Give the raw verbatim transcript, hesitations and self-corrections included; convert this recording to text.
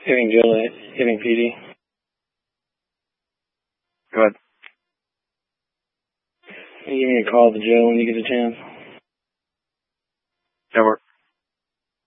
Giving Jill, giving P D. Go ahead. Can you give me a call to Jill when you get a chance? Over.